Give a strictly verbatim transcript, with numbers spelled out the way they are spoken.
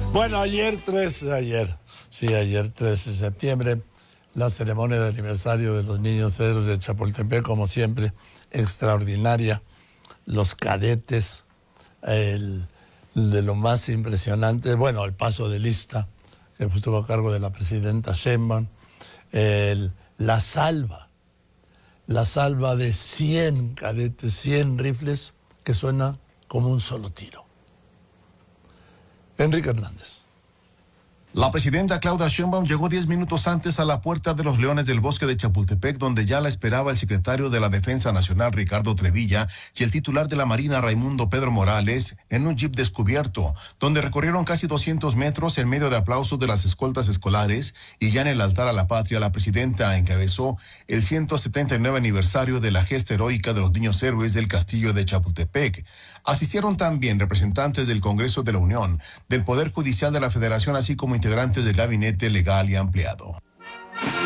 Bueno, ayer tres, ayer, sí, ayer tres de septiembre, la ceremonia de aniversario de los niños héroes de Chapultepec, como siempre, extraordinaria. Los cadetes, el, de lo más impresionante, bueno, el paso de lista, que estuvo a cargo de la presidenta Sheinbaum, el, la salva, la salva de cien cadetes, cien rifles, que suena como un solo tiro. Enrique Hernández. La presidenta Claudia Sheinbaum llegó diez minutos antes a la Puerta de los Leones del Bosque de Chapultepec, donde ya la esperaba el secretario de la Defensa Nacional, Ricardo Trevilla, y el titular de la Marina, Raimundo Pedro Morales, en un jeep descubierto, donde recorrieron casi doscientos metros en medio de aplausos de las escoltas escolares, y ya en el altar a la patria, la presidenta encabezó el ciento setenta y nueve aniversario de la gesta heroica de los niños héroes del Castillo de Chapultepec. Asistieron también representantes del Congreso de la Unión, del Poder Judicial de la Federación, así como integrantes del Gabinete Legal y Ampliado.